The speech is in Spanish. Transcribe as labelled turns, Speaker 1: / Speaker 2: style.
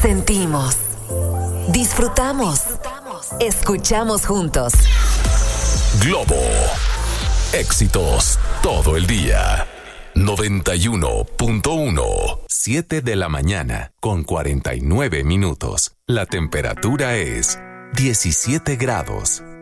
Speaker 1: Sentimos, disfrutamos, escuchamos juntos.
Speaker 2: Globo. Éxitos todo el día. 91.1. 7 de la mañana con 49 minutos. La temperatura es 17 grados.